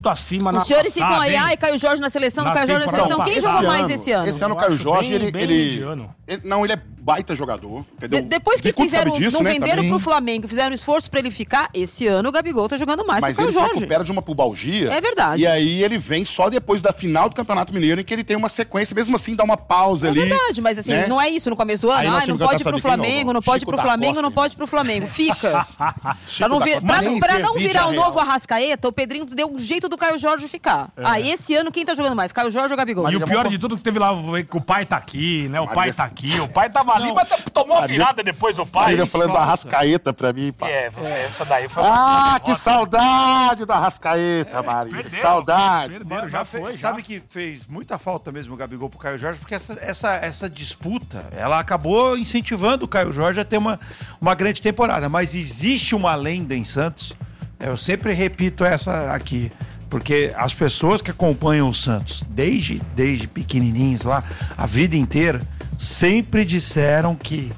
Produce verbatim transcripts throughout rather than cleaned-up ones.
acima na Os senhores passada, ficam aí, hein? ai, Caio Jorge na seleção, Na Caio Jorge na seleção. Quem temporada jogou passada. mais esse ano? Esse ano o Eu Caio acho Jorge, bem- ele, bem ele, mediano. ele- Não, ele é baita jogador, entendeu? De- depois que Bicudo fizeram, sabe disso, não né, venderam também. pro Flamengo, fizeram esforço pra ele ficar, esse ano o Gabigol tá jogando mais Mas que o ele Caio se Jorge. recupera de uma pubalgia. É verdade. E aí ele vem só depois da final do Campeonato Mineiro, em que ele tem uma sequência, mesmo assim, dá uma pausa É ali. verdade, mas assim, né? não é isso no começo do ano. Aí nós Ai, não temos que pode ir botar pro essa dica de Flamengo, novo, não pode ir Chico pro da Flamengo, Costa. não pode ir pro Flamengo. Fica. Pra, não da vir, Costa. pra, Nem pra ser não vídeo virar o real. novo Arrascaeta, o Pedrinho deu um jeito do Caio Jorge ficar. Aí esse ano quem tá jogando mais? Caio Jorge ou Gabigol? E o pior de tudo que teve lá, que o pai tá aqui, né? O pai Marília- tá aqui, o pai tava ali, mas tomou a Marília- virada depois o pai. Marília falando da Arrascaeta pra mim, pá. É, você, essa daí foi Ah, uma que saudade da Arrascaeta, Marília. Que Perderam. saudade. Perderam, já Mas fe- foi, já. Sabe que fez muita falta mesmo o Gabigol pro Caio Jorge, porque essa, essa, essa disputa, ela acabou incentivando o Caio Jorge a ter uma, uma grande temporada. Mas existe uma lenda em Santos, eu sempre repito essa aqui, porque as pessoas que acompanham o Santos, desde, desde pequenininhos lá, a vida inteira, sempre disseram que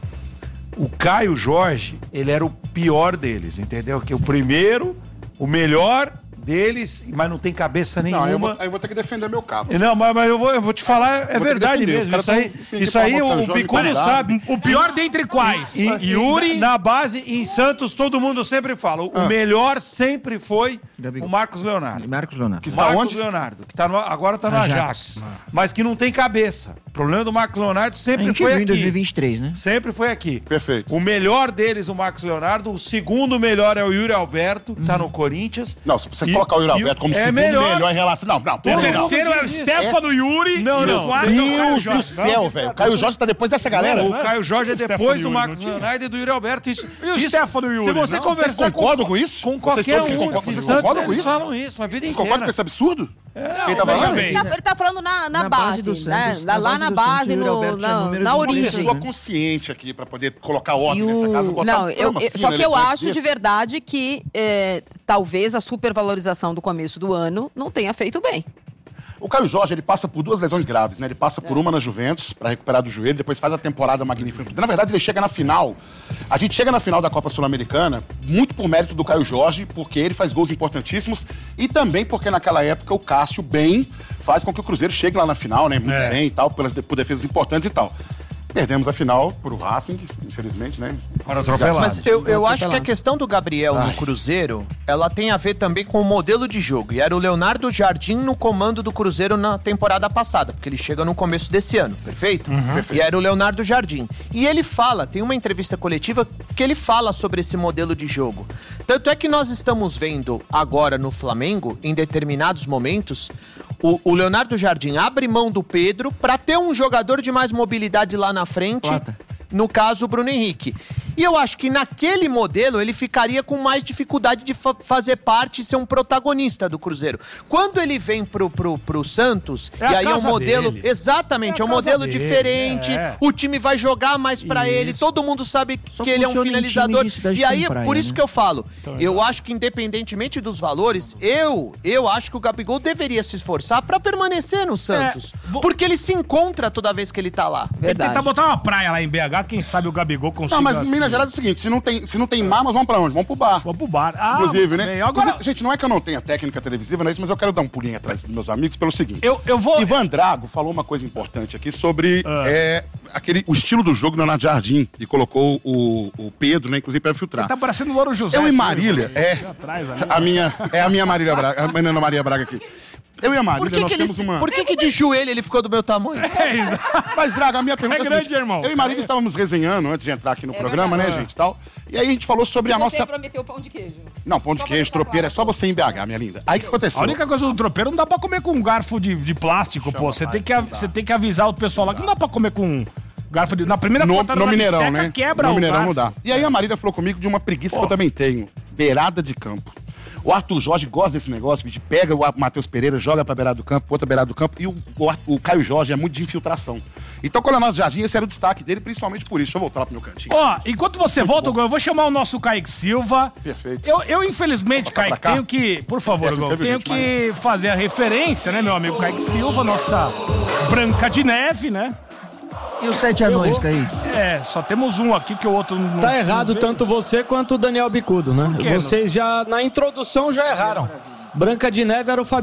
o Caio Jorge, ele era o pior deles, entendeu? Que o primeiro, o melhor deles, mas não tem cabeça Não, aí eu, vou, nenhuma. aí eu vou ter que defender meu cabo. Não, mas, mas eu, vou, eu vou te falar, é Vou ter que verdade defender, os mesmo. caras Isso aí, tão- isso aí tão o, botando o Bicudo jogo sabe. O pior dentre quais? E, e Yuri. na, na base, em Santos, todo mundo sempre fala. O melhor sempre foi Gabigol. o Marcos Leonardo. Marcos Leonardo. Que está Marcos onde? Leonardo, que tá no- agora tá no Ajax. Ajax. Mas que não tem cabeça. O problema do Marcos Leonardo A sempre gente foi viu em aqui. dois mil e vinte e três, né? Sempre foi aqui. Perfeito. O melhor deles, o Marcos Leonardo. O segundo melhor é o Yuri Alberto, que tá no Corinthians. Não, se você E- colocar o Yuri e- Alberto como é segundo melhor. melhor em relação... Não, não. O pelo amor de terceiro é o Deus. Stefano Yuri. Não, e não. o quarto é o Caio Deus do Jorge. céu, velho. O Caio Jorge tá depois dessa galera? O Caio Jorge é Tinha o depois Stefano do Yuri, Marcos não tinha? Leonardo e do Yuri Alberto. Isso, E o isso, Stefano Yuri? Se você Não, conversar vocês concordam com isso? Com Vocês qualquer todos que um, concordam- de vocês Santos, concordam com eles isso? falam isso a vida Vocês inteira. concordam com esse absurdo? Quem tá veja falando? bem. Ele tá, ele tá falando na, na Na base, base do né? Santos, Lá na lá base na do base, Santos, o Yuri no, Alberto tinha na, números na de Uma origem. pessoa consciente aqui pra poder colocar ordem E nessa casa. o... Botar Não, um eu, programa eu- fino só que eu eletrônico acho de desse. verdade que é, talvez a supervalorização do começo do ano não tenha feito bem. O Caio Jorge, ele passa por duas lesões graves, né? Ele passa por uma na Juventus, pra recuperar do joelho, depois faz a temporada magnífica. Na verdade, ele chega na final. A gente chega na final da Copa Sul-Americana muito por mérito do Caio Jorge, porque ele faz gols importantíssimos e também porque naquela época o Cássio bem faz com que o Cruzeiro chegue lá na final, né? Muito É. bem e tal, pelas, por defesas importantes e tal. Perdemos a final pro Racing, infelizmente, né? Foram atropelados. Mas eu, eu acho que a questão do Gabriel no Cruzeiro, ela tem a ver também com o modelo de jogo. E era o Leonardo Jardim no comando do Cruzeiro na temporada passada, porque ele chega no começo desse ano, perfeito? E era o Leonardo Jardim. E ele fala, tem uma entrevista coletiva que ele fala sobre esse modelo de jogo. Tanto é que nós estamos vendo agora no Flamengo, em determinados momentos, o, o Leonardo Jardim abre mão do Pedro para ter um jogador de mais mobilidade lá na frente. Plata. No caso, o Bruno Henrique. E eu acho que naquele modelo ele ficaria com mais dificuldade de fa- fazer parte e ser um protagonista do Cruzeiro. Quando ele vem pro, pro, pro Santos, É a e aí é um casa modelo. dele. Exatamente, É é, a um casa modelo dele, diferente. é. O time vai jogar mais pra Isso. ele. Todo mundo sabe Só que ele é um funciona em finalizador. time de cidade E aí, que tem praia, por isso né? que eu falo, Então, eu acho que independentemente dos valores, eu, eu acho que o Gabigol deveria se esforçar pra permanecer no Santos. vo- Porque ele se encontra toda vez que ele tá lá. Tem que Verdade. tentar botar uma praia lá em B H, quem sabe o Gabigol consiga... Não, mas assim, Minas Gerais é o seguinte, se não tem, se não tem mar, nós vamos pra onde? Vamos pro bar. Vamos pro bar. Ah, Inclusive, né? bem, agora... Inclusive, gente, não é que eu não tenha técnica televisiva, não é isso, mas eu quero dar um pulinho atrás dos meus amigos pelo seguinte. Eu, eu vou... Ivan Drago falou uma coisa importante aqui sobre Ah. é, aquele, o estilo do jogo do Leonardo Jardim. E colocou o, o Pedro, né, inclusive, para filtrar. Tá parecendo o Louro José. Eu e assim, Marília, Ivan. é, Aqui atrás, ali. a minha, é a minha Marília Braga, a menina Maria Braga aqui. Eu e a Marília, Por que, nós que, ele, temos se- uma... por que, que de joelho ele ficou do meu tamanho? É, exato. Mas, Draga, a minha pergunta É é, a grande, seguinte, irmão. eu e Marília estávamos resenhando antes de entrar aqui no programa, verdade. né, gente, e tal. E aí a gente falou sobre a nossa... prometeu pão de queijo. Não, pão de Só pra queijo, deixar tropeira, é claro. só você em B H, minha linda. Aí o que aconteceu? A única coisa do tropeiro não dá pra comer com um garfo de, de plástico, pô. Você tem, que, a- você tem que avisar o pessoal lá que não dá pra comer com garfo de... Na primeira No, cortada no da Mineirão, bisteca, né? quebra no o Mineirão garfo. não dá. E aí a Marília falou comigo de uma preguiça que eu também tenho. Beirada de campo. O Arthur Jorge gosta desse negócio, de pega o Matheus Pereira, joga pra beirada do campo, outra beirada do campo, e o, o, Ar- o Caio Jorge é muito de infiltração. Então, com o Leonardo Jardim, esse era o destaque dele, principalmente por isso. Deixa eu voltar lá pro meu cantinho. Ó, enquanto você volta, Gol, eu vou chamar o nosso Kaique Silva. Perfeito. Eu, eu infelizmente, Vou passar Kaique, pra cá? tenho que... Por favor, Técnica, Gol, viu, tenho gente, que fazer a referência, né, meu amigo Kaique Silva, nossa Branca de Neve, né? E os sete anões, Kaique? É, só temos um aqui que o outro não... Tá errado tanto você quanto o Daniel Bicudo, né? Por quê, Vocês já, na introdução, já erraram. Branca de Neve era o Fabiano.